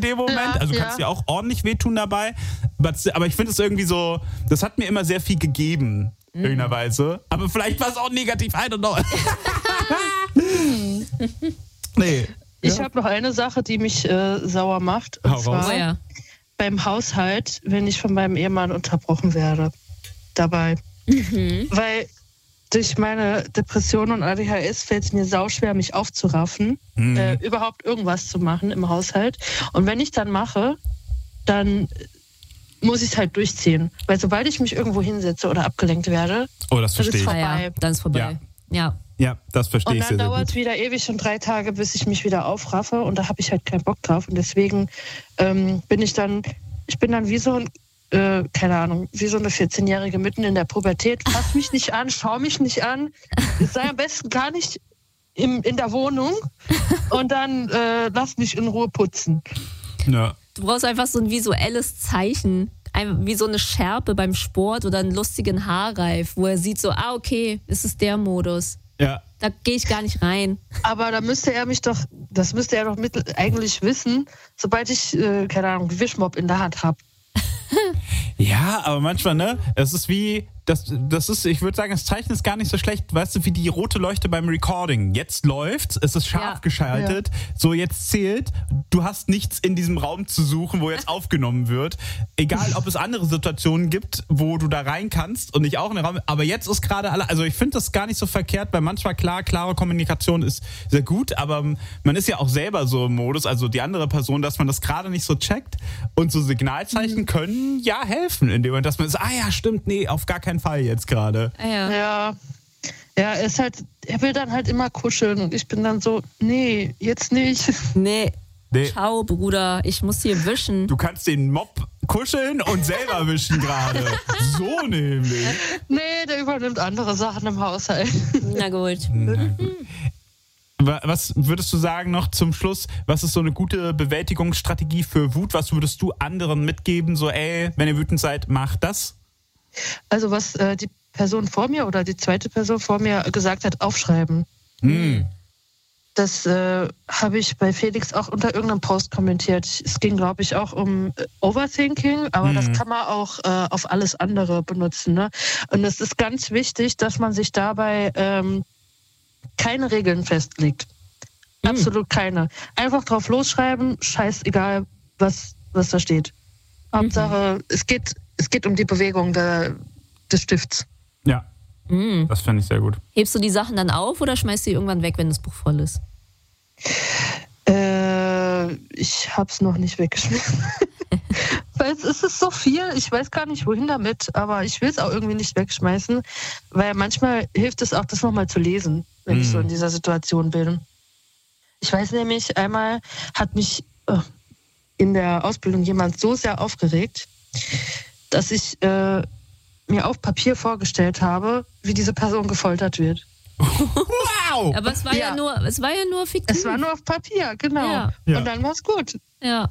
dem Moment. Also du kannst dir auch ordentlich wehtun dabei. Aber ich finde es irgendwie so, das hat mir immer sehr viel gegeben, in irgendeiner Weise. Aber vielleicht war es auch negativ, I don't know. Nee. Ich habe noch eine Sache, die mich sauer macht. Und zwar beim Haushalt, wenn ich von meinem Ehemann unterbrochen werde. Dabei. Weil durch meine Depression und ADHS fällt es mir sauschwer, mich aufzuraffen, überhaupt irgendwas zu machen im Haushalt. Und wenn ich dann mache, dann muss ich es halt durchziehen. Weil sobald ich mich irgendwo hinsetze oder abgelenkt werde, das verstehe ich. Dann ist vorbei. Ja, das verstehe ich sehr, sehr gut. Und dann dauert es wieder ewig und 3 Tage, bis ich mich wieder aufraffe. Und da habe ich halt keinen Bock drauf. Und deswegen bin ich dann wie so ein keine Ahnung, wie so eine 14-Jährige mitten in der Pubertät. Fass mich nicht an, schau mich nicht an. Sei am besten gar nicht in der Wohnung und dann lass mich in Ruhe putzen. Ja. Du brauchst einfach so ein visuelles Zeichen, wie so eine Schärpe beim Sport oder einen lustigen Haarreif, wo er sieht so, okay, es ist der Modus. Ja. Da gehe ich gar nicht rein. Aber da müsste er doch eigentlich wissen, sobald ich, keine Ahnung, Wischmopp in der Hand habe. Ja, aber manchmal, ne? Es ist wie, das ist, ich würde sagen, das Zeichen ist gar nicht so schlecht, weißt du, wie die rote Leuchte beim Recording. Jetzt läuft's, es ist scharf geschaltet, so jetzt zählt, du hast nichts in diesem Raum zu suchen, wo jetzt aufgenommen wird. Egal, ob es andere Situationen gibt, wo du da rein kannst und nicht auch in den Raum, aber jetzt ist gerade also ich finde das gar nicht so verkehrt, weil manchmal klare Kommunikation ist sehr gut, aber man ist ja auch selber so im Modus, also die andere Person, dass man das gerade nicht so checkt und so Signalzeichen können ja helfen, indem man, dass man sagt, ja, stimmt, nee, auf gar keinen Fall jetzt gerade. Ja, er will dann halt immer kuscheln und ich bin dann so, nee, jetzt nicht. Nee. Ciao, Bruder, ich muss hier wischen. Du kannst den Mob kuscheln und selber wischen gerade. So nämlich. Nee, der übernimmt andere Sachen im Haushalt. Na gut. Was würdest du sagen noch zum Schluss, was ist so eine gute Bewältigungsstrategie für Wut? Was würdest du anderen mitgeben? So, wenn ihr wütend seid, macht das? Also was die Person vor mir oder die zweite Person vor mir gesagt hat, aufschreiben. Das habe ich bei Felix auch unter irgendeinem Post kommentiert. Es ging, glaube ich, auch um Overthinking, aber das kann man auch auf alles andere benutzen. Ne? Und es ist ganz wichtig, dass man sich dabei keine Regeln festlegt. Absolut keine. Einfach drauf losschreiben, scheißegal, was da steht. Hauptsache, es geht um die Bewegung des Stifts. Ja, das fände ich sehr gut. Hebst du die Sachen dann auf oder schmeißt du die irgendwann weg, wenn das Buch voll ist? Ich hab's noch nicht weggeschmissen. Weil es ist so viel, ich weiß gar nicht, wohin damit, aber ich will es auch irgendwie nicht wegschmeißen, weil manchmal hilft es auch, das nochmal zu lesen, wenn ich so in dieser Situation bin. Ich weiß nämlich, einmal hat mich in der Ausbildung jemand so sehr aufgeregt, dass ich mir auf Papier vorgestellt habe, wie diese Person gefoltert wird. Wow! Aber es war ja nur fiktiv. Es war nur auf Papier, genau. Ja. Und dann war es gut. Ja,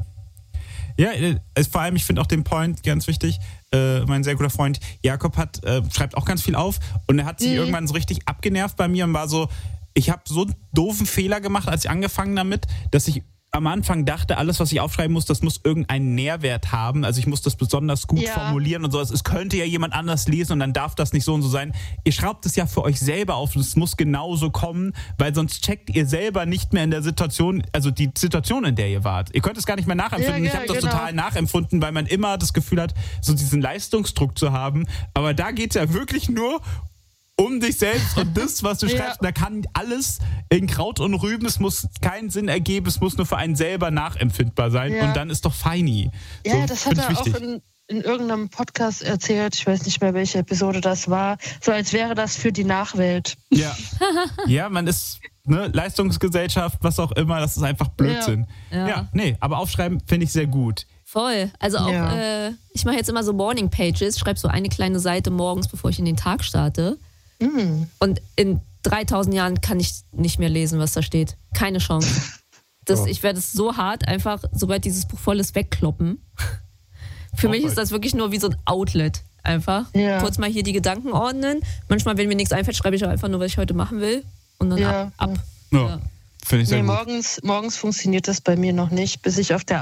vor allem, ich finde auch den Point ganz wichtig. Mein sehr guter Freund Jakob schreibt auch ganz viel auf und er hat sich irgendwann so richtig abgenervt bei mir und war so, ich habe so einen doofen Fehler gemacht, als ich angefangen damit, dass ich am Anfang dachte, alles, was ich aufschreiben muss, das muss irgendeinen Nährwert haben. Also ich muss das besonders gut formulieren und sowas. Es könnte ja jemand anders lesen und dann darf das nicht so und so sein. Ihr schraubt es ja für euch selber auf und es muss genauso kommen, weil sonst checkt ihr selber nicht mehr in der Situation, also die Situation, in der ihr wart. Ihr könnt es gar nicht mehr nachempfinden. Ich habe das total nachempfunden, weil man immer das Gefühl hat, so diesen Leistungsdruck zu haben. Aber da geht es ja wirklich nur um dich selbst und das, was du schreibst, da kann alles in Kraut und Rüben, es muss keinen Sinn ergeben, es muss nur für einen selber nachempfindbar sein und dann ist doch feini. Ja, so, das hat er auch in irgendeinem Podcast erzählt, ich weiß nicht mehr, welche Episode das war, so als wäre das für die Nachwelt. Ja, man ist Leistungsgesellschaft, was auch immer, das ist einfach Blödsinn. Aber aufschreiben finde ich sehr gut. Voll. Also auch, ich mache jetzt immer so Morning Pages, schreibe so eine kleine Seite morgens, bevor ich in den Tag starte. Und in 3000 Jahren kann ich nicht mehr lesen, was da steht. Keine Chance. Ich werde es so hart einfach, sobald dieses Buch voll ist, wegkloppen. Für mich ist das wirklich nur wie so ein Outlet. Einfach kurz mal hier die Gedanken ordnen. Manchmal, wenn mir nichts einfällt, schreibe ich auch einfach nur, was ich heute machen will. Und dann ab. Ja. Finde ich sehr gut. Morgens funktioniert das bei mir noch nicht. Bis ich auf der